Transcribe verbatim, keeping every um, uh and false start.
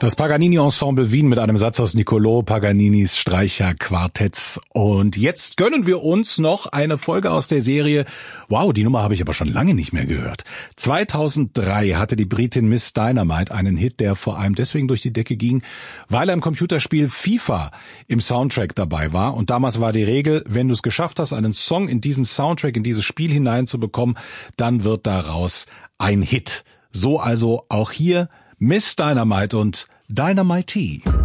Das Paganini-Ensemble Wien mit einem Satz aus Niccolò Paganinis Streicherquartetts. Und jetzt gönnen wir uns noch eine Folge aus der Serie. Wow, die Nummer habe ich aber schon lange nicht mehr gehört. zweitausenddrei hatte die Britin Miss Dynamite einen Hit, der vor allem deswegen durch die Decke ging, weil er im Computerspiel FIFA im Soundtrack dabei war. Und damals war die Regel, wenn du es geschafft hast, einen Song in diesen Soundtrack, in dieses Spiel hineinzubekommen, dann wird daraus ein Hit. So also auch hier Miss Dynamite und Dynamite.